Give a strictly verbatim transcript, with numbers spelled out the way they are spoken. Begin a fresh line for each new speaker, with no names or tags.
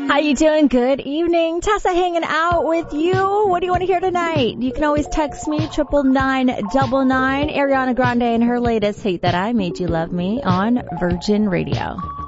How you doing? Good evening. Tessa hanging out with you. What do you want to hear tonight? You can always text me, triple nine double nine. Ariana Grande and her latest Hate That I Made You Love Me on Virgin Radio.